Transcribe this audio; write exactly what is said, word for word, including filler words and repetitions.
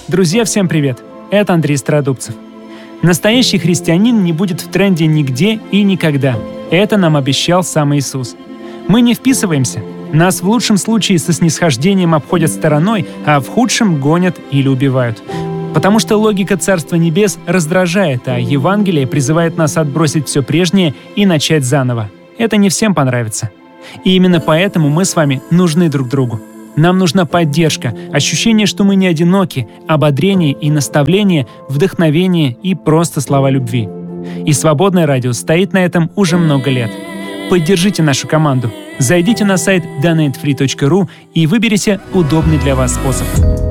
Друзья, всем привет! Это Андрей Стародубцев. Настоящий христианин не будет в тренде нигде и никогда. Это нам обещал сам Иисус. Мы не вписываемся. Нас в лучшем случае со снисхождением обходят стороной, а в худшем гонят или убивают. Потому что логика Царства Небес раздражает, а Евангелие призывает нас отбросить все прежнее и начать заново. Это не всем понравится. И именно поэтому мы с вами нужны друг другу. Нам нужна поддержка, ощущение, что мы не одиноки, ободрение и наставление, вдохновение и просто слова любви. И Свободное радио стоит на этом уже много лет. Поддержите нашу команду. Зайдите на сайт донейт фри точка ру и выберите удобный для вас способ.